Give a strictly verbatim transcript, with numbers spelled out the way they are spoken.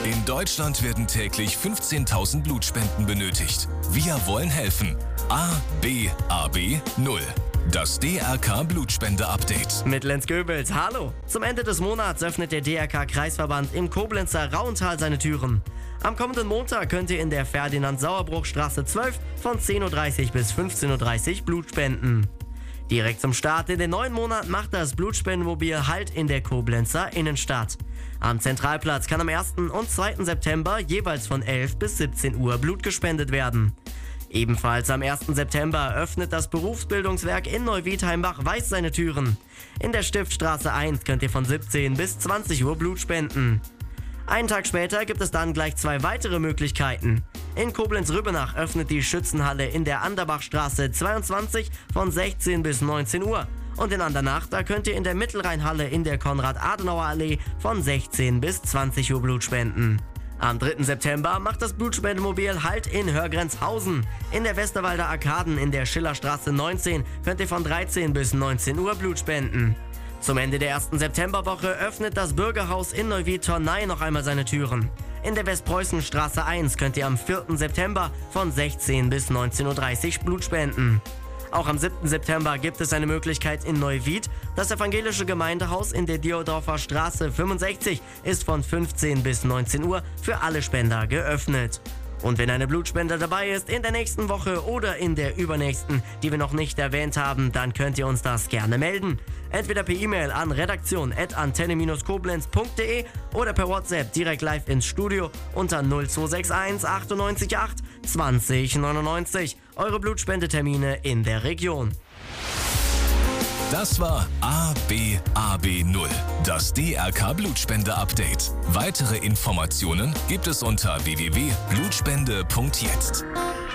In Deutschland werden täglich fünfzehntausend Blutspenden benötigt. Wir wollen helfen. A B A B null. Das D R K Blutspende-Update. Mit Lenz Goebels, hallo! Zum Ende des Monats öffnet der D R K-Kreisverband im Koblenzer Rauental seine Türen. Am kommenden Montag könnt ihr in der Ferdinand-Sauerbruch-Straße zwölf von zehn Uhr dreißig bis fünfzehn Uhr dreißig Blut spenden. Direkt zum Start in den neuen Monat macht das Blutspendenmobil Halt in der Koblenzer Innenstadt. Am Zentralplatz kann am ersten und zweiten September jeweils von elf bis siebzehn Uhr Blut gespendet werden. Ebenfalls am ersten September öffnet das Berufsbildungswerk in Neuwiedheimbach-Weiß seine Türen. In der Stiftstraße eins könnt ihr von siebzehn bis zwanzig Uhr Blut spenden. Einen Tag später gibt es dann gleich zwei weitere Möglichkeiten. In Koblenz-Rübenach öffnet die Schützenhalle in der Anderbachstraße zweiundzwanzig von sechzehn bis neunzehn Uhr. Und in Andernach, da könnt ihr in der Mittelrheinhalle in der Konrad-Adenauer-Allee von sechzehn bis zwanzig Uhr Blut spenden. Am dritten September macht das Blutspendemobil Halt in Hörgrenzhausen. In der Westerwalder Arkaden in der Schillerstraße neunzehn könnt ihr von dreizehn bis neunzehn Uhr Blut spenden. Zum Ende der ersten Septemberwoche öffnet das Bürgerhaus in Neuwied-Tornay noch einmal seine Türen. In der Westpreußenstraße eins könnt ihr am vierten September von sechzehn bis neunzehn Uhr dreißig Blut spenden. Auch am siebten September gibt es eine Möglichkeit in Neuwied. Das evangelische Gemeindehaus in der Diodorfer Straße fünfundsechzig ist von fünfzehn bis neunzehn Uhr für alle Spender geöffnet. Und wenn eine Blutspende dabei ist in der nächsten Woche oder in der übernächsten, die wir noch nicht erwähnt haben, dann könnt ihr uns das gerne melden. Entweder per E-Mail an redaktion at antenne Bindestrich koblenz punkt de oder per WhatsApp direkt live ins Studio unter null zwei sechs eins achtundneunzig acht zwanzig neunundneunzig. Eure Blutspendetermine in der Region. Das war A B A B null, das D R K Blutspende-Update. Weitere Informationen gibt es unter w w w punkt blutspende punkt jetzt.